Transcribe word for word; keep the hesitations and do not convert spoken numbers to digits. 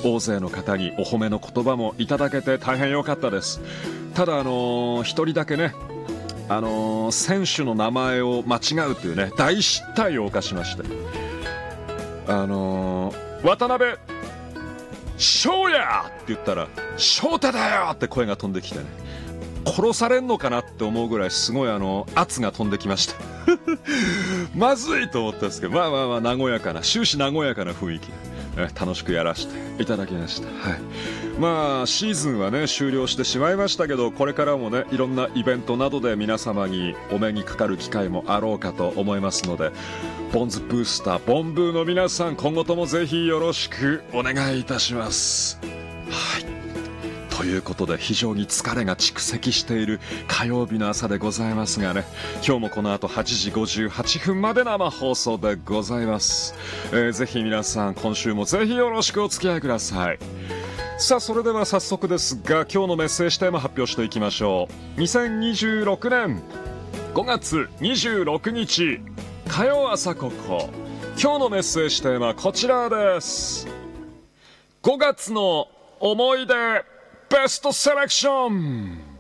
大勢の方にお褒めの言葉もいただけて大変良かったです。ただあのー、一人だけね、あのー、選手の名前を間違うというね大失態を犯しまして、あのー、渡辺翔也って言ったら翔太だよって声が飛んできてね、殺されんのかなって思うぐらいすごいあの圧が飛んできましたまずいと思ったんですけど、まあまあまあ和やかな終始和やかな雰囲気で楽しくやらせていただきました。はい、まあシーズンはね終了してしまいましたけど、これからもねいろんなイベントなどで皆様にお目にかかる機会もあろうかと思いますので、ボンズブースターボンブーの皆さん、今後ともぜひよろしくお願いいたします。はい、ということで非常に疲れが蓄積している火曜日の朝でございますがね、今日もこの後はちじごじゅうはちふんまで生放送でございます。えー、ぜひ皆さん今週もぜひよろしくお付き合いください。さあそれでは早速ですが、今日のメッセージテーマ発表していきましょう。にせんにじゅうろくねんごがつにじゅうろくにち火曜朝ここ、今日のメッセージテーマこちらです。ごがつの思い出ベストセレクション。